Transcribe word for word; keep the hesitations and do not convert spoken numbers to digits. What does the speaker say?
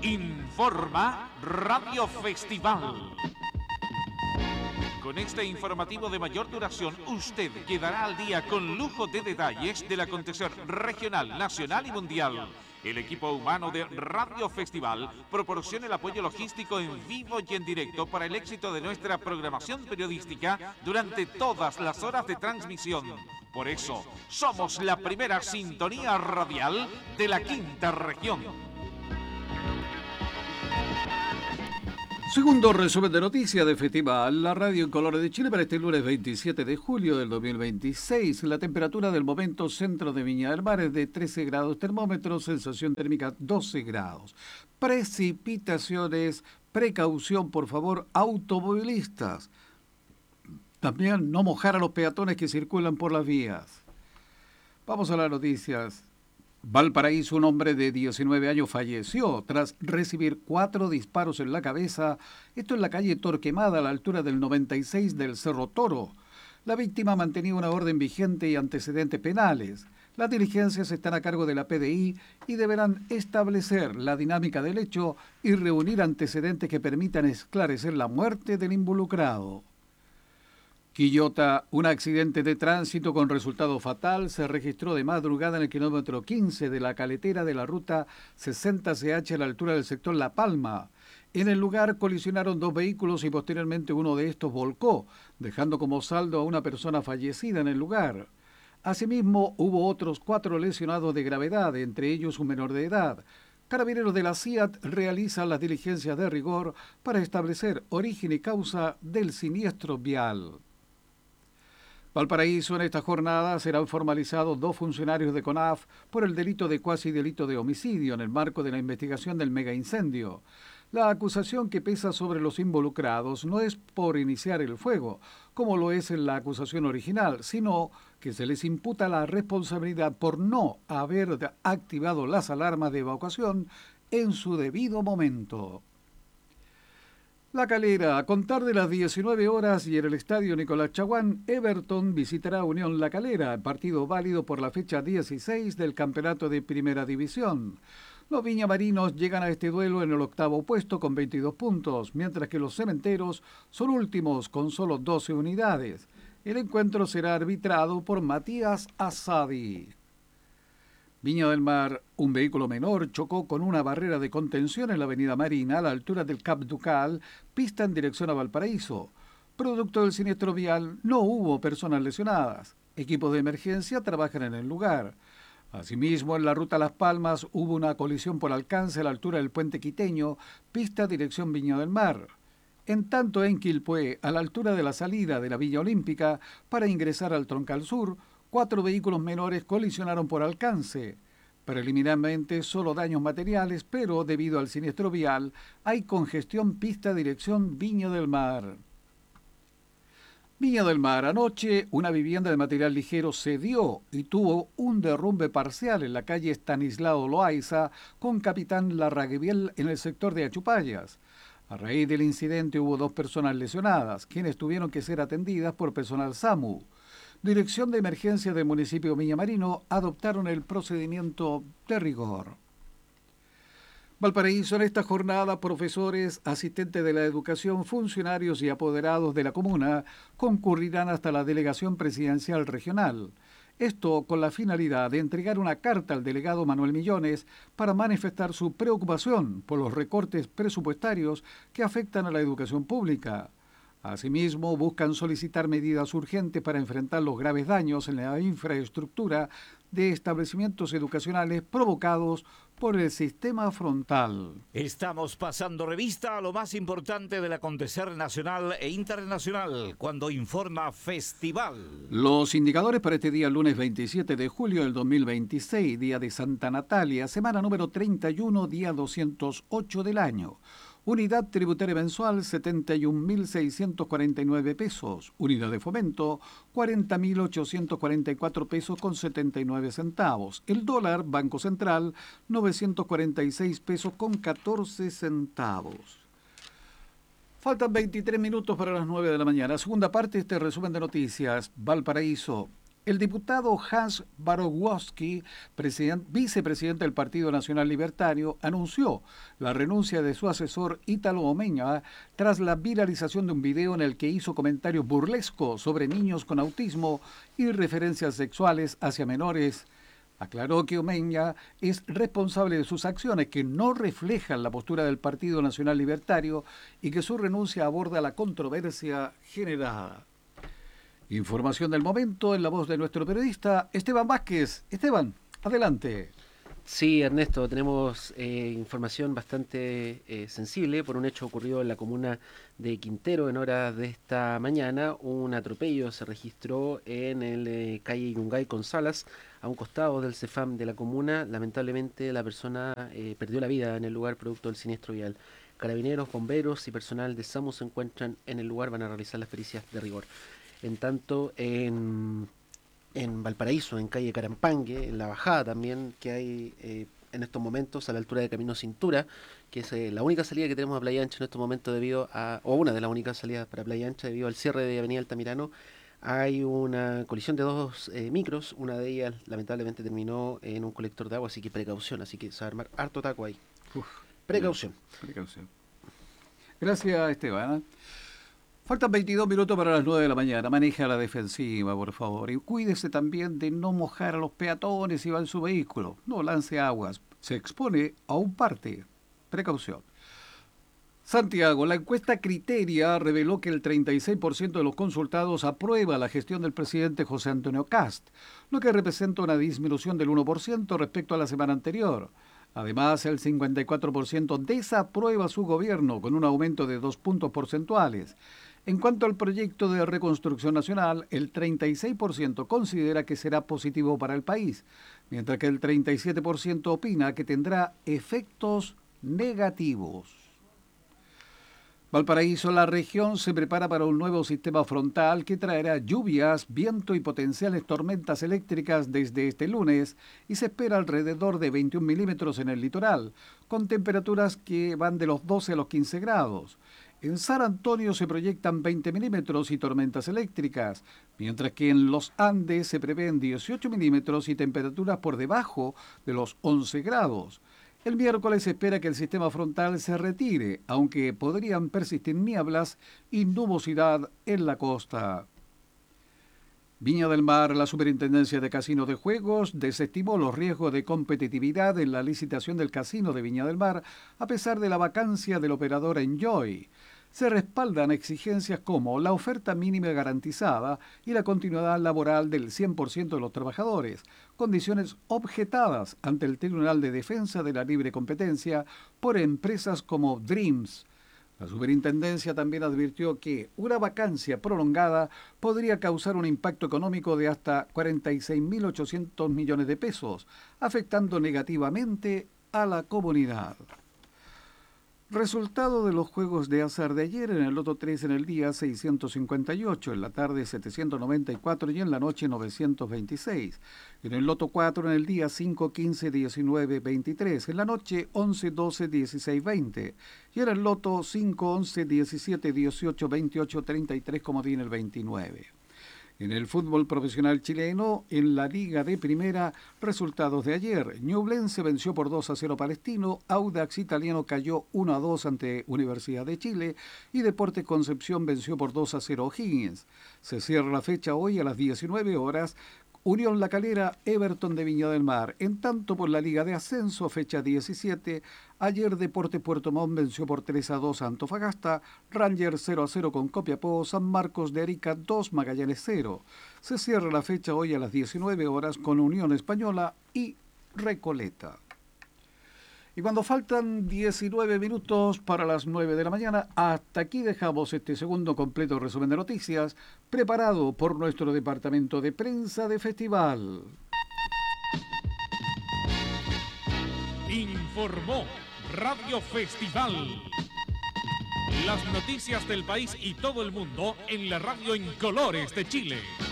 Informa Radio Festival. Con este informativo de mayor duración, usted quedará al día con lujo de detalles del acontecer regional, nacional y mundial. El equipo humano de Radio Festival proporciona el apoyo logístico en vivo y en directo para el éxito de nuestra programación periodística durante todas las horas de transmisión. Por eso, somos la primera sintonía radial de la quinta región. Segundo resumen de noticias de Festival, la radio en colores de Chile para este lunes veintisiete de julio del dos mil veintiséis. La temperatura del momento centro de Viña del Mar es de trece grados termómetros, sensación térmica doce grados. Precipitaciones, precaución por favor, automovilistas. También no mojar a los peatones que circulan por las vías. Vamos a las noticias. Valparaíso, un hombre de diecinueve años falleció tras recibir cuatro disparos en la cabeza, esto en la calle Torquemada, a la altura del noventa y seis del Cerro Toro. La víctima mantenía una orden vigente y antecedentes penales. Las diligencias están a cargo de la P D I y deberán establecer la dinámica del hecho y reunir antecedentes que permitan esclarecer la muerte del involucrado. Quillota, un accidente de tránsito con resultado fatal se registró de madrugada en el kilómetro quince de la caletera de la ruta sesenta C H a la altura del sector La Palma. En el lugar colisionaron dos vehículos y posteriormente uno de estos volcó, dejando como saldo a una persona fallecida en el lugar. Asimismo, hubo otros cuatro lesionados de gravedad, entre ellos un menor de edad. Carabineros de la C I A T realizan las diligencias de rigor para establecer origen y causa del siniestro vial. Valparaíso, en esta jornada serán formalizados dos funcionarios de CONAF por el delito de cuasi delito de homicidio en el marco de la investigación del megaincendio. La acusación que pesa sobre los involucrados no es por iniciar el fuego, como lo es en la acusación original, sino que se les imputa la responsabilidad por no haber activado las alarmas de evacuación en su debido momento. La Calera, a contar de las diecinueve horas y en el estadio Nicolás Chaguán, Everton visitará a Unión La Calera, partido válido por la fecha dieciséis del campeonato de Primera División. Los viñamarinos llegan a este duelo en el octavo puesto con veintidós puntos, mientras que los cementeros son últimos con solo doce unidades. El encuentro será arbitrado por Matías Asadi. Viña del Mar, un vehículo menor chocó con una barrera de contención en la avenida Marina a la altura del Cap Ducal, pista en dirección a Valparaíso. Producto del siniestro vial, no hubo personas lesionadas. Equipos de emergencia trabajan en el lugar. Asimismo, en la ruta Las Palmas hubo una colisión por alcance a la altura del Puente Quiteño, pista dirección Viña del Mar. En tanto, en Quilpué, a la altura de la salida de la Villa Olímpica, para ingresar al Troncal Sur, cuatro vehículos menores colisionaron por alcance. Preliminarmente solo daños materiales, pero debido al siniestro vial hay congestión pista dirección Viña del Mar. Viña del Mar, anoche una vivienda de material ligero cedió y tuvo un derrumbe parcial en la calle Estanislao Loaiza con Capitán Larraguibiel en el sector de Achupallas. A raíz del incidente hubo dos personas lesionadas, quienes tuvieron que ser atendidas por personal SAMU. Dirección de Emergencia del municipio Viña Marino adoptaron el procedimiento de rigor. Valparaíso, en esta jornada, profesores, asistentes de la educación, funcionarios y apoderados de la comuna concurrirán hasta la delegación presidencial regional. Esto con la finalidad de entregar una carta al delegado Manuel Millones para manifestar su preocupación por los recortes presupuestarios que afectan a la educación pública. Asimismo, buscan solicitar medidas urgentes para enfrentar los graves daños en la infraestructura de establecimientos educacionales provocados por el sistema frontal. Estamos pasando revista a lo más importante del acontecer nacional e internacional cuando informa Festival. Los indicadores para este día, lunes veintisiete de julio del dos mil veintiséis, día de Santa Natalia, semana número treinta y uno, día doscientos ocho del año. Unidad tributaria mensual, setenta y un mil seiscientos cuarenta y nueve pesos. Unidad de fomento, cuarenta mil ochocientos cuarenta y cuatro pesos con setenta y nueve centavos. El dólar, Banco Central, novecientos cuarenta y seis pesos con catorce centavos. Faltan veintitrés minutos para las nueve de la mañana. Segunda parte de este resumen de noticias. Valparaíso. El diputado Hans Barogowski, vicepresidente del Partido Nacional Libertario, anunció la renuncia de su asesor Ítalo Omeña tras la viralización de un video en el que hizo comentarios burlescos sobre niños con autismo y referencias sexuales hacia menores. Aclaró que Omeña es responsable de sus acciones que no reflejan la postura del Partido Nacional Libertario y que su renuncia aborda la controversia generada. Información del momento en la voz de nuestro periodista Esteban Vázquez. Esteban, adelante. Sí, Ernesto, tenemos eh, información bastante eh, sensible por un hecho ocurrido en la comuna de Quintero en horas de esta mañana. Un atropello se registró en el eh, calle Yungay con Salas, a un costado del CEFAM de la comuna. Lamentablemente la persona eh, perdió la vida en el lugar producto del siniestro vial. Carabineros, bomberos y personal de SAMU se encuentran en el lugar, van a realizar las pericias de rigor. En tanto, en, en Valparaíso, en calle Carampangue, en la bajada también que hay eh, en estos momentos a la altura de Camino Cintura, que es eh, la única salida que tenemos a Playa Ancha en estos momentos debido a, o una de las únicas salidas para Playa Ancha debido al cierre de Avenida Altamirano, hay una colisión de dos eh, micros, una de ellas lamentablemente terminó en un colector de agua, así que precaución, así que se va a armar harto taco ahí. Uf, precaución. Precaución. Gracias, Esteban. Faltan veintidós minutos para las nueve de la mañana. Maneja a la defensiva, por favor. Y cuídese también de no mojar a los peatones si va en su vehículo. No lance aguas. Se expone a un parte. Precaución. Santiago, la encuesta Criteria reveló que el treinta y seis por ciento de los consultados aprueba la gestión del presidente José Antonio Kast, lo que representa una disminución del uno por ciento respecto a la semana anterior. Además, el cincuenta y cuatro por ciento desaprueba su gobierno, con un aumento de dos puntos porcentuales. En cuanto al proyecto de reconstrucción nacional, el treinta y seis por ciento considera que será positivo para el país, mientras que el treinta y siete por ciento opina que tendrá efectos negativos. Valparaíso, la región se prepara para un nuevo sistema frontal que traerá lluvias, viento y potenciales tormentas eléctricas desde este lunes y se espera alrededor de veintiún milímetros en el litoral, con temperaturas que van de los doce a los quince grados. En San Antonio se proyectan veinte milímetros y tormentas eléctricas, mientras que en los Andes se prevén dieciocho milímetros y temperaturas por debajo de los once grados. El miércoles se espera que el sistema frontal se retire, aunque podrían persistir nieblas y nubosidad en la costa. Viña del Mar, la Superintendencia de Casinos de Juegos desestimó los riesgos de competitividad en la licitación del casino de Viña del Mar, a pesar de la vacancia del operador Enjoy. Se respaldan exigencias como la oferta mínima garantizada y la continuidad laboral del cien por ciento de los trabajadores, condiciones objetadas ante el Tribunal de Defensa de la Libre Competencia por empresas como Dreams. La superintendencia también advirtió que una vacancia prolongada podría causar un impacto económico de hasta cuarenta y seis mil ochocientos millones de pesos, afectando negativamente a la comunidad. Resultado de los juegos de azar de ayer: en el loto tres en el día seiscientos cincuenta y ocho, en la tarde setecientos noventa y cuatro y en la noche novecientos veintiséis. En el loto cuatro en el día cinco, quince, diecinueve, veintitrés, en la noche once, doce, dieciséis, veinte. Y en el loto cinco, once, diecisiete, dieciocho, veintiocho, treinta y tres, comodín el veintinueve. En el fútbol profesional chileno, en la Liga de Primera, resultados de ayer. Ñublense venció por dos a cero a Palestino, Audax Italiano cayó uno a dos ante Universidad de Chile y Deportes Concepción venció por dos a cero a O'Higgins. Se cierra la fecha hoy a las diecinueve horas. Unión La Calera, Everton de Viña del Mar. En tanto, por la Liga de Ascenso, fecha diecisiete, ayer Deportes Puerto Montt venció por tres a dos a Antofagasta, Rangers cero a cero con Copiapó, San Marcos de Arica dos, Magallanes cero. Se cierra la fecha hoy a las diecinueve horas con Unión Española y Recoleta. Y cuando faltan diecinueve minutos para las nueve de la mañana, hasta aquí dejamos este segundo completo resumen de noticias, preparado por nuestro departamento de prensa de festival. Informó Radio Festival. Las noticias del país y todo el mundo en la radio en colores de Chile.